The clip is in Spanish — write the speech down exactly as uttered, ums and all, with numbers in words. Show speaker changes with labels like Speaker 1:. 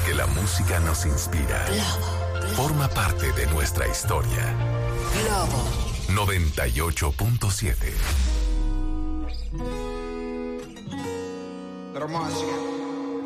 Speaker 1: Porque la música nos inspira.
Speaker 2: Globo, Globo.
Speaker 1: Forma parte de nuestra historia.
Speaker 2: Globo
Speaker 1: noventa y ocho punto siete.
Speaker 3: Pero música.